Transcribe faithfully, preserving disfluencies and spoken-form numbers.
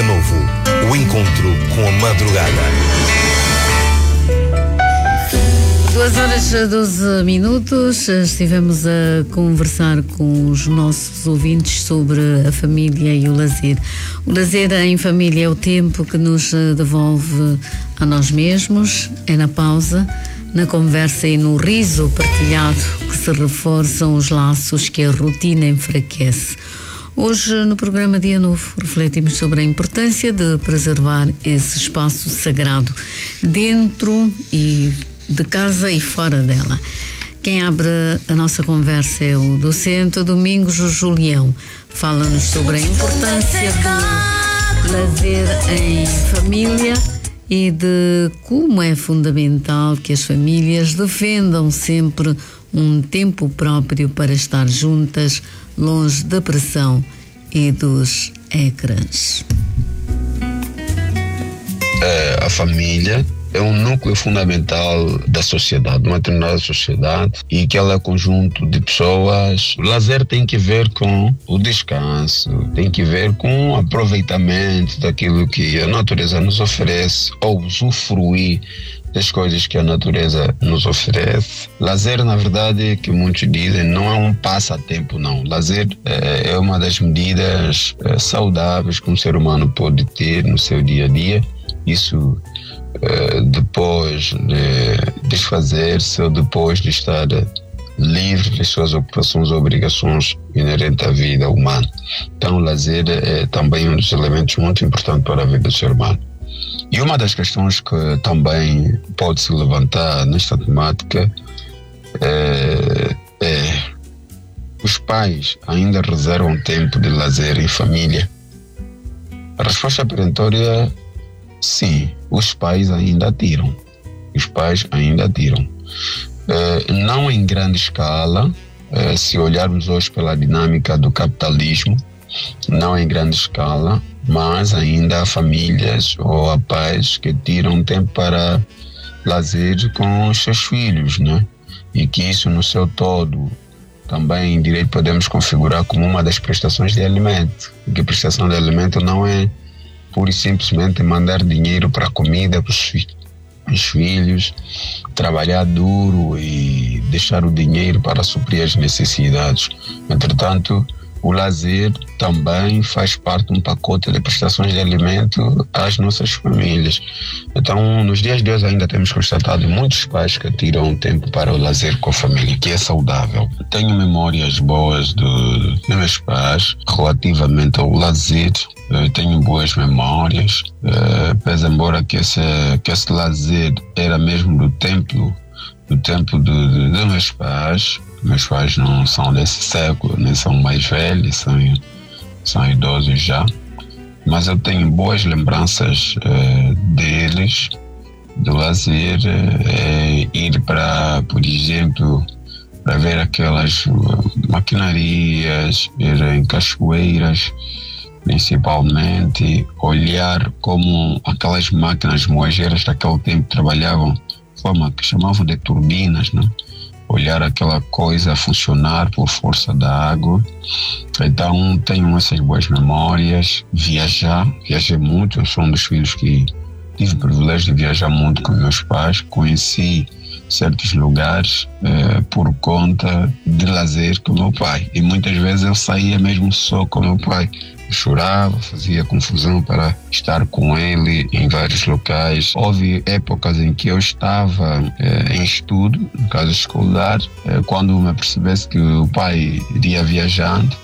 Dia Novo, o encontro com a madrugada. duas horas e doze minutos, estivemos a conversar com os nossos ouvintes sobre a família e o lazer. O lazer em família é o tempo que nos devolve a nós mesmos, é na pausa, na conversa e no riso partilhado que se reforçam os laços que a rotina enfraquece. Hoje, no programa Dia Novo, refletimos sobre a importância de preservar esse espaço sagrado dentro e de casa e fora dela. Quem abre a nossa conversa é o docente Domingos Julião. Fala-nos sobre a importância do lazer em família e de como é fundamental que as famílias defendam sempre um tempo próprio para estar juntas, longe da pressão e dos ecrãs. É, a família é um núcleo fundamental da sociedade, uma determinada sociedade, e que ela é um conjunto de pessoas. O lazer tem que ver com o descanso, tem que ver com o aproveitamento daquilo que a natureza nos oferece, ou usufruir das coisas que a natureza nos oferece. Lazer, na verdade, que muitos dizem, não é um passatempo, não. Lazer é, é uma das medidas é, saudáveis que um ser humano pode ter no seu dia a dia. Isso Uh, depois de desfazer-se ou depois de estar livre das suas ocupações ou obrigações inerentes à vida humana. Então o lazer é também um dos elementos muito importantes para a vida do ser humano. E uma das questões que também pode se levantar nesta temática é, é os pais ainda reservam tempo de lazer em família? A resposta perentória: sim, os pais ainda tiram. Os pais ainda tiram. Eh, não em grande escala, eh, se olharmos hoje pela dinâmica do capitalismo, não em grande escala, mas ainda há famílias ou há pais que tiram tempo para lazer com os seus filhos, né? E que isso no seu todo também em direito podemos configurar como uma das prestações de alimento. Porque prestação de alimento não é pura e simplesmente mandar dinheiro para a comida para os filhos, os filhos, trabalhar duro e deixar o dinheiro para suprir as necessidades. Entretanto, o lazer também faz parte de um pacote de prestações de alimento às nossas famílias. Então, nos dias de hoje ainda temos constatado muitos pais que tiram tempo para o lazer com a família, que é saudável. Tenho memórias boas do, dos meus pais relativamente ao lazer. Eu tenho boas memórias, uh, pese embora que esse, que esse lazer era mesmo do tempo, do tempo do, do, dos meus pais. Meus pais não são desse século, nem são mais velhos, são, são idosos já. Mas eu tenho boas lembranças uh, deles, do lazer, uh, ir para, por exemplo, para ver aquelas maquinarias, ir em cachoeiras, principalmente, olhar como aquelas máquinas moageiras daquele tempo trabalhavam de forma que chamavam de turbinas, né? Olhar aquela coisa funcionar por força da água. Então tenho essas boas memórias. Viajar, viajei muito, eu sou um dos filhos que tive o privilégio de viajar muito com meus pais. Conheci certos lugares eh, por conta de lazer com meu pai, e muitas vezes eu saía mesmo só com meu pai. Eu chorava, fazia confusão para estar com ele em vários locais. Houve épocas em que eu estava eh, em estudo, no caso escolar, eh, quando me percebesse que o pai iria viajando,